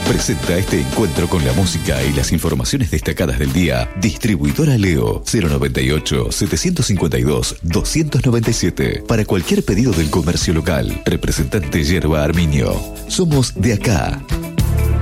Presenta este encuentro con la música y las informaciones destacadas del día. Distribuidora Leo 098-752-297. Para cualquier pedido del comercio local. Representante Yerba Arminio. Somos de acá.